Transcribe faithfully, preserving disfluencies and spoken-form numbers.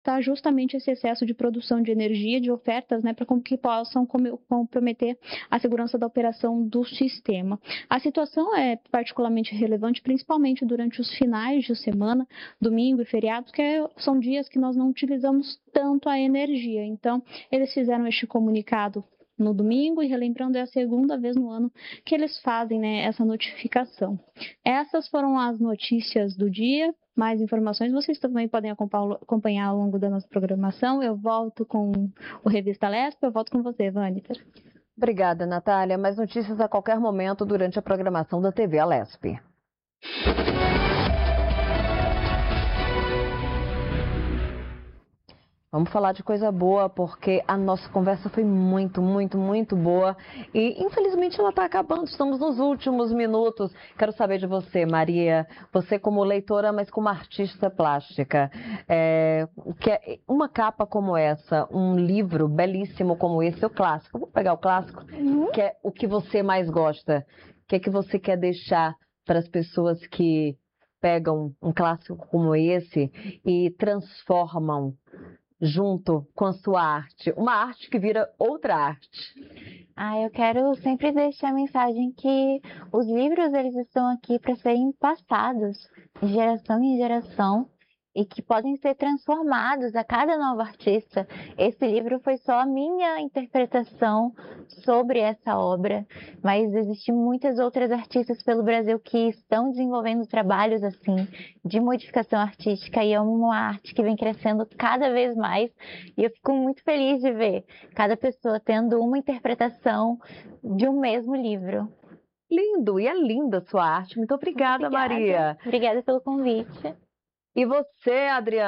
evitar justamente esse excesso de produção de energia, de ofertas, né, para que possam comprometer a segurança da operação do sistema. A situação é particularmente relevante, principalmente durante os finais de semana, domingo e feriados, que são dias que nós não utilizamos tanto a energia. Então, eles fizeram este comunicado no domingo, e relembrando, é a segunda vez no ano que eles fazem, né, essa notificação. Essas foram as notícias do dia. Mais informações vocês também podem acompanhar ao longo da nossa programação. Eu volto com o Revista Lesp, eu volto com você, Vânica. Obrigada, Natália. Mais notícias a qualquer momento durante a programação da T V Alesp. Vamos falar de coisa boa, porque a nossa conversa foi muito, muito, muito boa. E, infelizmente, ela está acabando. Estamos nos últimos minutos. Quero saber de você, Maria. Você como leitora, mas como artista plástica. É, que é uma capa como essa, um livro belíssimo como esse, o clássico. Vou pegar o clássico, uhum. Que é o que você mais gosta. O que é que você quer deixar para as pessoas que pegam um clássico como esse e transformam junto com a sua arte, uma arte que vira outra arte? Ah, eu quero sempre deixar a mensagem que os livros, eles estão aqui para serem passados de geração em geração e que podem ser transformados a cada novo artista. Esse livro foi só a minha interpretação sobre essa obra, mas existem muitas outras artistas pelo Brasil que estão desenvolvendo trabalhos assim, de modificação artística, e é uma arte que vem crescendo cada vez mais, e eu fico muito feliz de ver cada pessoa tendo uma interpretação de um mesmo livro. Lindo, e é linda a sua arte. Muito obrigada, obrigada. Maria. Obrigada pelo convite. E você, Adriana?